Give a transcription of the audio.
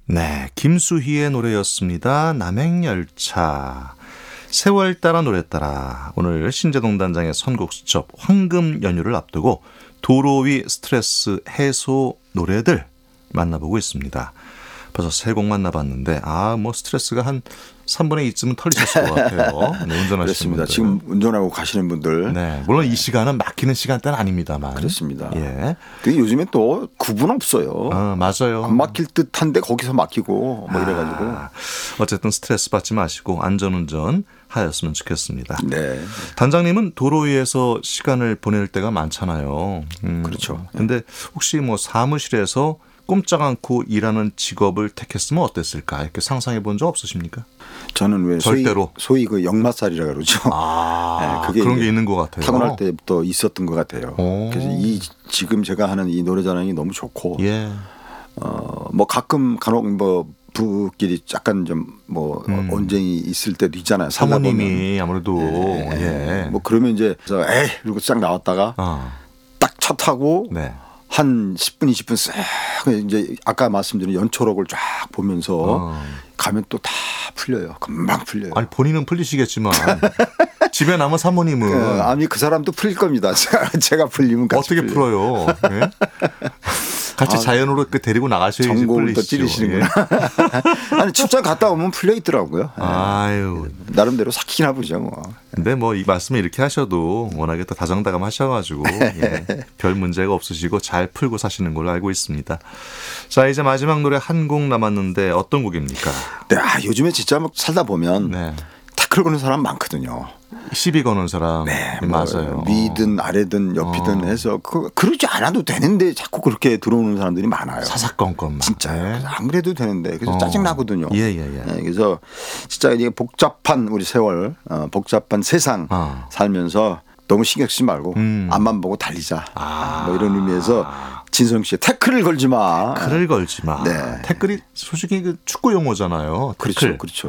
네, 김수희의 노래였습니다. 남행열차. 세월 따라 노래 따라. 오늘 신재동 단장의 선곡 수첩 황금 연휴를 앞두고 도로 위 스트레스 해소 노래들 만나보고 있습니다. 벌써 세 곡 만나봤는데 뭐 스트레스가 한 3분의 2쯤은 털리셨을 것 같아요. 네, 운전하시는 분들. 지금 운전하고 가시는 분들. 네, 물론 이 시간은 막히는 시간대는 아닙니다만. 그렇습니다. 예. 근데 요즘에 또 구분 없어요. 맞아요. 안 막힐 듯한데 거기서 막히고 뭐 이래가지고. 어쨌든 스트레스 받지 마시고 안전운전 하였으면 좋겠습니다. 네. 단장님은 도로 위에서 시간을 보낼 때가 많잖아요. 그렇죠. 근데 혹시 뭐 사무실에서 꼼짝 않고 일하는 직업을 택했으면 어땠을까? 이렇게 상상해 본 적 없으십니까? 저는 왜 절대로. 소위 그 역마살이라 그러죠. 네, 그게 그런 게 있는 것 같아요. 타고날 때부터 있었던 것 같아요. 그래서 지금 제가 하는 이 노래자랑이 너무 좋고, 예. 뭐 가끔 간혹 뭐 부끼리 약간 좀 뭐 언쟁이 있을 때도 있잖아요. 사모님이 아무래도 뭐 그러면 이제 에이 이러고 쫙 나왔다가 딱 차 타고. 네. 한 10분, 20분 싹 이제 아까 말씀드린 연초록을 쫙 보면서 가면 또 다 풀려요. 금방 풀려요. 아니 본인은 풀리시겠지만 집에 남은 사모님은 아니 그 사람도 풀릴 겁니다. 제가 풀리면 같이 어떻게 풀어요? 네? 같이 자연으로 데리고 나가셔야지 전곡을 또 풀리시죠. 찌르시는구나. 아니 출장 갔다 오면 풀려 있더라고요. 아유, 나름대로 삭히나 보죠. 뭐. 근데 뭐 이 말씀을 이렇게 하셔도 워낙에 또 다정다감하셔가지고 별 문제가 없으시고 잘 풀고 사시는 걸로 알고 있습니다. 자, 이제 마지막 노래 한 곡 남았는데 어떤 곡입니까? 네, 요즘에 진짜 뭐 살다 보면 태클 거는 사람 많거든요. 시비 거는 사람. 네, 맞아요. 위든 아래든 옆이든 해서 그러지 않아도 되는데 자꾸 그렇게 들어오는 사람들이 많아요. 사사건건. 진짜요. 안 그래도 되는데 그래서 짜증 나거든요. 예. 그래서 진짜 이게 복잡한 우리 세월, 복잡한 세상 살면서 너무 신경 쓰지 말고 앞만 보고 달리자. 뭐 이런 의미에서 진성 씨의 태클을 걸지 마. 태클을 걸지 마. 네. 태클이 솔직히 그 축구 용어잖아요. 태클. 그렇죠.